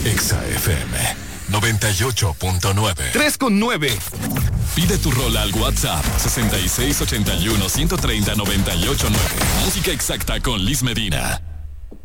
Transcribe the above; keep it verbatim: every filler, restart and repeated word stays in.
Exa F M noventa y ocho punto nueve. tres con nueve. Pide tu rola al WhatsApp sesenta y seis ochenta y uno ciento treinta noventa y ocho nueve. Música exacta con Liz Medina.